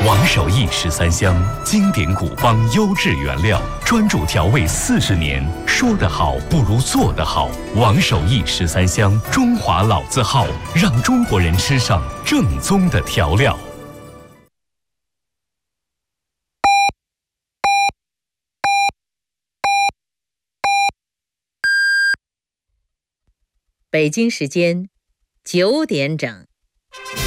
王守义13香，经典古方优质原料，专注调味40年。说得好不如做得好。王守义13香，中华老字号，让中国人吃上正宗的调料。 北京时间9点整。